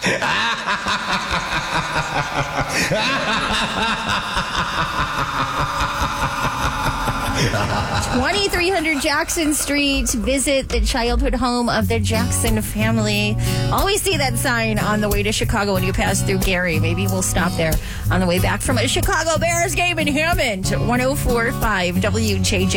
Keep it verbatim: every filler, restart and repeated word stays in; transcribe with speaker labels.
Speaker 1: twenty-three hundred Jackson Street. Visit the childhood home of the Jackson family. Always see that sign on the way to Chicago when you pass through Gary. Maybe we'll stop there on the way back from a Chicago Bears game in Hammond. one oh four point five W J J.